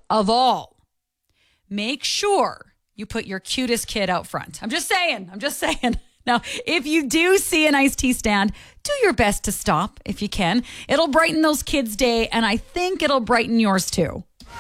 of all, make sure you put your cutest kid out front. I'm just saying. Now, if you do see an iced tea stand, do your best to stop if you can. It'll brighten those kids' day, and I think it'll brighten yours too.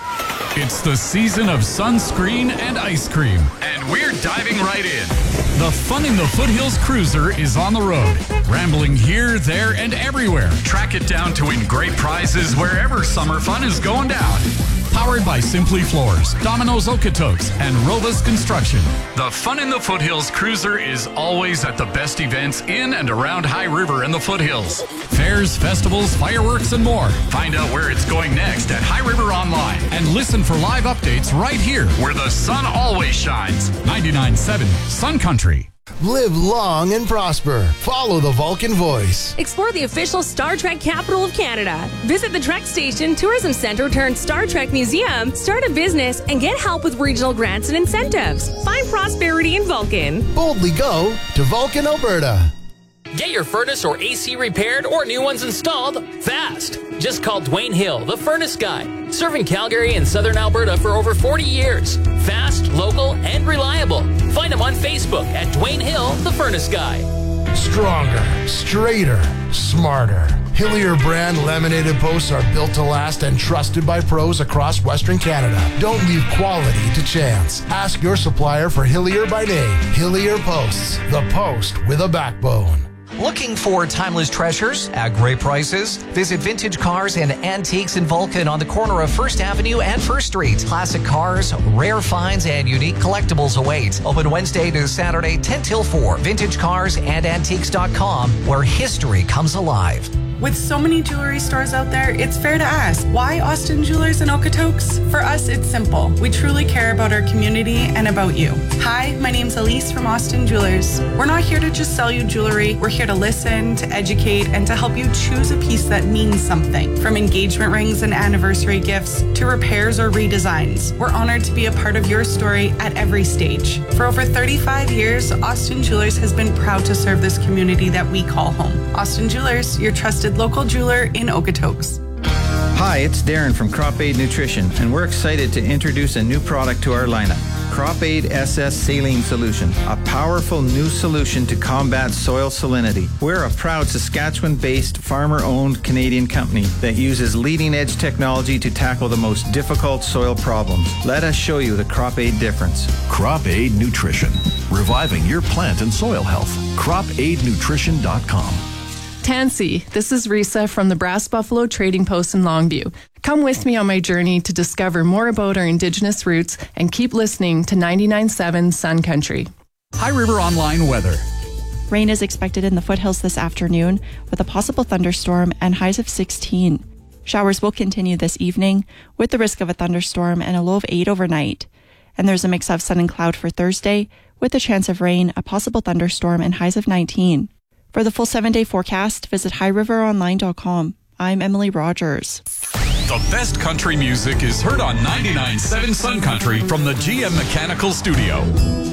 It's the season of sunscreen and ice cream, and we're diving right in. The Fun in the Foothills Cruiser is on the road, rambling here, there, and everywhere. Track it down to win great prizes wherever summer fun is going down. Powered by Simply Floors, Domino's Okotoks, and Rovas Construction. The Fun in the Foothills Cruiser is always at the best events in and around High River and the Foothills. Fairs, festivals, fireworks, and more. Find out where it's going next at High River Online and listen for live updates right here where the sun always shines. 99.7 Sun Country. Live long and prosper. Follow the Vulcan Voice. Explore the official Star Trek capital of Canada. Visit the Trek Station Tourism Centre turned Star Trek Museum, start a business, and get help with regional grants and incentives. Find prosperity in Vulcan. Boldly go to Vulcan, Alberta. Get your furnace or AC repaired or new ones installed fast. Just call Dwayne Hill, the Furnace Guy, serving Calgary and Southern Alberta for over 40 years. Fast, local, and reliable. Find him on Facebook at Dwayne Hill, the Furnace Guy. Stronger, straighter, smarter. Hillier brand laminated posts are built to last and trusted by pros across Western Canada. Don't leave quality to chance. Ask your supplier for Hillier by name. Hillier Posts, the post with a backbone. Looking for timeless treasures at great prices? Visit Vintage Cars and Antiques in Vulcan on the corner of 1st Avenue and 1st Street. Classic cars, rare finds, and unique collectibles await. Open Wednesday to Saturday, 10 till 4. VintageCarsAndAntiques.com, where history comes alive. With so many jewelry stores out there, it's fair to ask, why Austin Jewelers in Okotoks? For us, it's simple. We truly care about our community and about you. Hi, my name's Elise from Austin Jewelers. We're not here to just sell you jewelry. We're here to listen, to educate, and to help you choose a piece that means something. From engagement rings and anniversary gifts to repairs or redesigns. We're honored to be a part of your story at every stage. For over 35 years, Austin Jewelers has been proud to serve this community that we call home. Austin Jewelers, your trusted local jeweler in Okotoks. Hi, it's Darren from Crop Aid Nutrition, and we're excited to introduce a new product to our lineup. Crop Aid SS Saline Solution, a powerful new solution to combat soil salinity. We're a proud Saskatchewan-based, farmer-owned Canadian company that uses leading-edge technology to tackle the most difficult soil problems. Let us show you the Crop Aid difference. Crop Aid Nutrition, reviving your plant and soil health. CropAidNutrition.com. Tansy, this is Risa from the Brass Buffalo Trading Post in Longview. Come with me on my journey to discover more about our Indigenous roots and keep listening to 99.7 Sun Country. High River Online weather. Rain is expected in the foothills this afternoon with a possible thunderstorm and highs of 16. Showers will continue this evening with the risk of a thunderstorm and a low of 8 overnight. And there's a mix of sun and cloud for Thursday with a chance of rain, a possible thunderstorm, and highs of 19. For the full 7-day forecast, visit highriveronline.com. I'm Emily Rogers. The best country music is heard on 99.7 Sun Country from the GM Mechanical Studio.